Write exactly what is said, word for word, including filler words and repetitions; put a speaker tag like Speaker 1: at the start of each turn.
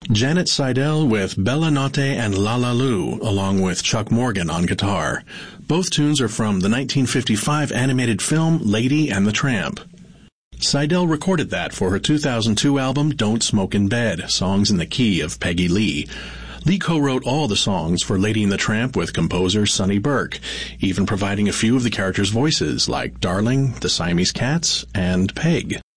Speaker 1: Janet Seidel with Bella Notte and La La Lu, along with Chuck Morgan on guitar. Both tunes are from the nineteen fifty-five animated film Lady and the Tramp. Seidel recorded that for her two thousand two album Don't Smoke in Bed, songs in the key of Peggy Lee. Lee co-wrote all the songs for Lady and the Tramp with composer Sonny Burke, even providing a few of the characters' voices like Darling, the Siamese Cats, and Peg.